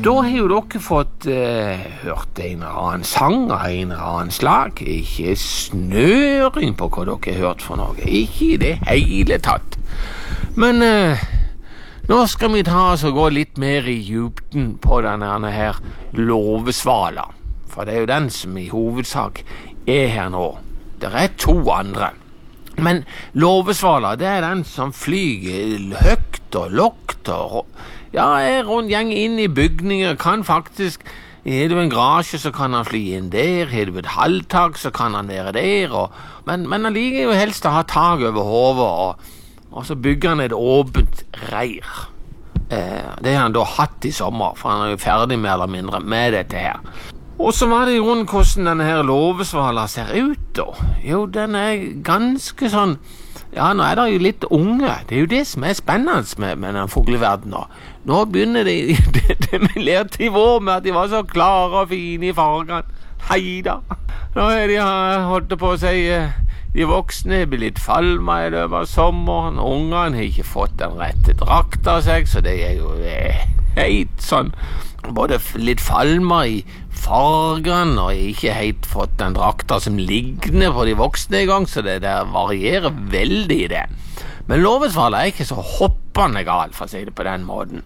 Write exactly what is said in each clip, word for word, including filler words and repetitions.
Da har jo dere fått eh, hørt en eller annen sang av en eller annen slag. Ikke snøring på hva dere har hørt for noe. Ikke i det hele tatt. Men eh, nå skal vi ta oss og gå litt mer i djupden på denne her låvesvala. For det er jo den som i hovedsak er her nå. Det er to andre. Men låvesvala, det er den som flyger høyt og lågt og ja, er rundt gjeng inn i bygninger, kan faktisk, er du en garasje så kan han fly inn der, er du et halvtak så kan han være der, og, men, men han liker jo helst å ha tag over hodet, og, og så bygger han et åpent reir. Eh, det har han da hatt i sommer, for han er jo ferdig mer eller mindre med dette her. Og så var det jo rundt hvordan denne her låvesvala ser ut da. Jo, den er ganske sånn, ja, nå er det jo litt unge. Det er jo det som er spennende med, med den fugleverdenen nå. Nå begynner de, det, det vi lærte i vår med at de var så klare og fine i fargene. Heida. Nå er de, holdt på å si, de voksne blir litt falma i løpet av sommeren. Ungene har ikke fått den rette drakta av seg, så det er jo helt sånn, både litt falma i fargene og ikke helt fått den drakta som ligner på de voksne i gang, så det der varierer veldig i det. Men låvesvala er ikke så hoppende gal, for å si det på den måten.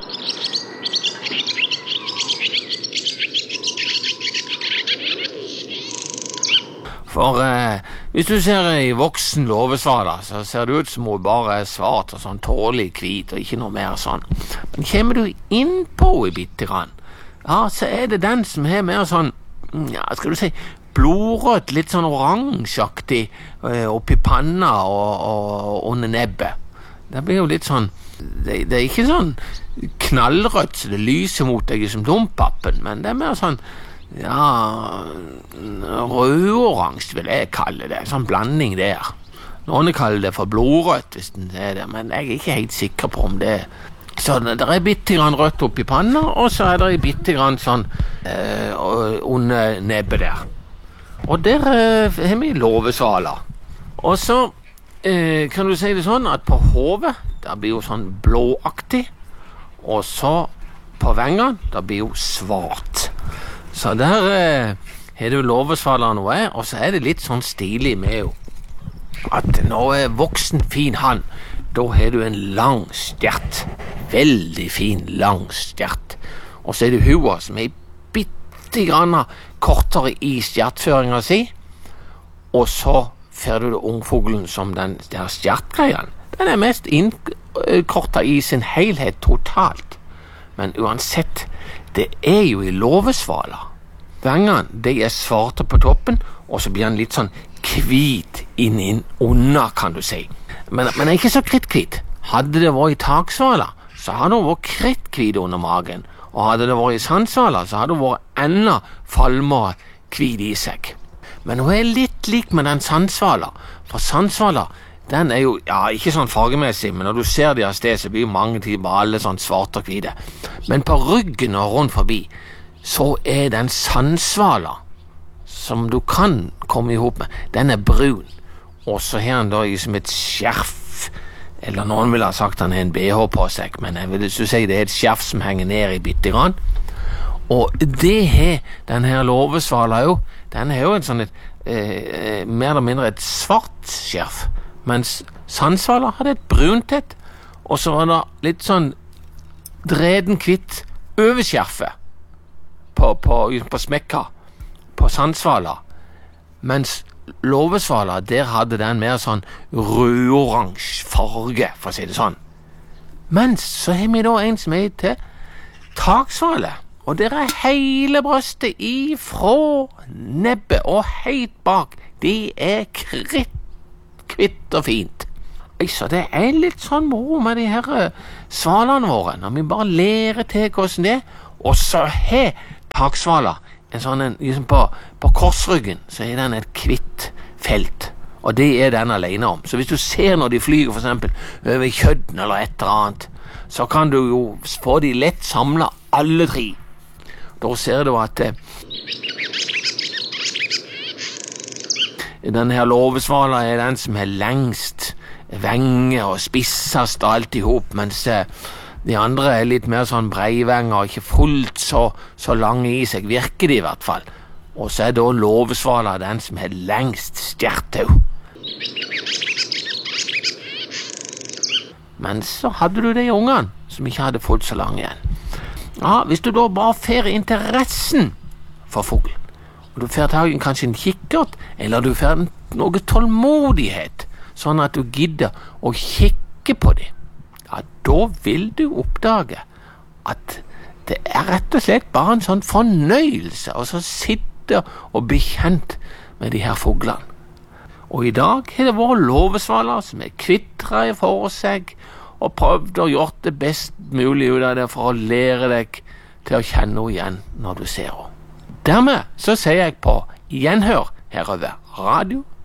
For eh, hvis du ser i voksen låvesvala, så ser det ut som hun bare er svart og sånn tårlig hvit og ikke noe mer sånn. Men kommer du inn på i bitte grann, ja, så er det den som er mer sånn, ja, skal du si, blodrødt, litt sånn oransjeaktig eh, oppi panna og, og under nebbet. Det blir jo litt sånn, det, det er ikke sånn knallrødt så det lyser mot deg som dompappen, men det er mer sånn, ja, rød-oransje vil jeg kalle det, sånn blanding der. Noen kaller det for blodrødt hvis den er det, men jeg er ikke helt sikker på om det er. Så det er bitte grann rødt oppi panna, og så er det bitte grann sånn eh, under nebbet der. Og der eh, har vi låvesvala. Og så eh, kan du si det sånn at på hodet, der blir jo sånn blåaktig, og så på vengene, der blir jo svart. Så der eh, har du låvesvala nå er, og så er det litt sånn stilig med jo, at når er voksen fin han, da har du en lang stjert, veldig fin lang stjert, og så er det hua som er bitte grann kortere i stjertføringen si, og så får du det ungfuglen som den der stjertgreien. Den er mest innkortet i sin helhet totalt, men uansett, det er jo i låvesvala. Vengene, de er svarte på toppen, og så blir den litt sånn hvit inn inn under, kan du si. Men, men ikke så kritthvit. Hadde det vært i taksvala, så hadde det vært kritthvit under magen. Og hadde det vært i sandsvala, så hadde det vært enda falmere hvit i seg. Men hun er litt lik med den sandsvala. For sandsvala, den er jo, ja, ikke sånn fargemessig, men når du ser de av sted, så blir mange tider bare alle sånn svarte og hvite. Men på ryggen og rundt forbi, så er den sandsvala, som du kan komme ihop med, den er brun. Og så har han da som et skjerf, eller noen vil ha sagt han har en B H på seg, men jeg vil si det er et skjerf som henger ned i bitte grann. Og det har den her låvesvala jo, den har jo en sånn et, eh, mer eller mindre et svart skjerf, mens sandsvala hadde et brunt et, og så var det litt sånn dreden kvitt over skjerfet på, på, på smekka på sandsvala, mens låvesvala, der hadde den mer sånn rød-oransje farge, for å si det sånn. Mens så har vi da en som heter taksvale, og der er hele brøstet ifra nebbet og helt bak. Det er kritt, kvitt og fint. Så det er litt sånn moro med de her svalene våre, når vi bare lærer til hvordan det er. Og så har taksvala en sånn, en, liksom på, på korsryggen, så er den et kvitt felt, og det er den alene om. Så hvis du ser når de flyger for eksempel over kjødden eller et eller annet, så kan du jo få de lett samlet alle tre. Da ser du at eh, den her låvesvala er den som er lengst venge og spissast og alt ihop, mens eh, De andre er litt mer sånn breivenger, ikke fullt så, så lange i seg, virker de i hvert fall. Og så er da låvesvala den som har lengst stjertau. Men så hadde du de ungene som ikke hadde fått så lang igjen. Ja, hvis du da bare får interessen for fugl, og du får tak i kanskje en kikkert, eller du får noe tålmodighet, sånn at du gidder å kikke på dem, ja, da vil du oppdage at det er rett og slett bare en sånn fornøyelse å så sitte og bli kjent med de her fuglene. Og i dag har det vært låvesvaler som er kvitret for seg og prøvd å gjøre det best mulig ut av det for å lære deg til å kjenne henne igjen når du ser henne. Dermed så sier jeg på gjenhør her over Radio